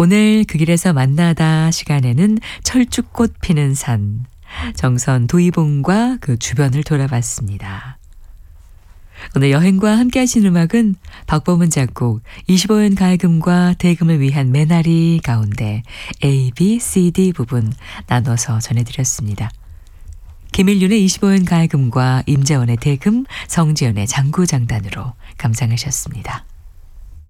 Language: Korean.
오늘 그 길에서 만나다 시간에는 철쭉꽃 피는 산, 정선 도이봉과 그 주변을 돌아봤습니다. 오늘 여행과 함께 하신 음악은 박범은 작곡 25연 가야금과 대금을 위한 메나리 가운데 A, B, C, D 부분 나눠서 전해드렸습니다. 김일륜의 25연 가야금과 임재원의 대금, 성지연의 장구장단으로 감상하셨습니다.